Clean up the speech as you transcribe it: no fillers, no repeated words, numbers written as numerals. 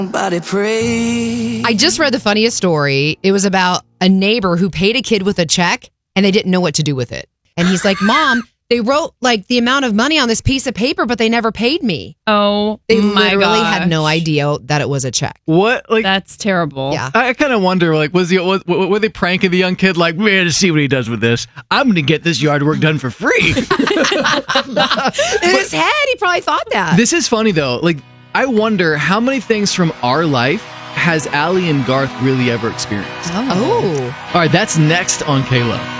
I just read the funniest story. It was about a neighbor who paid a kid with a check and they didn't know what to do with it. And he's like, Mom, they wrote like the amount of money on this piece of paper, but they never paid me. Oh, They my literally gosh. had no idea that it was a check. What? Like, That's terrible. Yeah. I kind of wonder, like, were they pranking the young kid? Like, man, to see what he does with this. I'm going to get this yard work done for free. In his head, he probably thought that. This is funny, though. Like, I wonder how many things from our life has Allie and Garth really ever experienced? Oh. All right, that's next on K-Lo.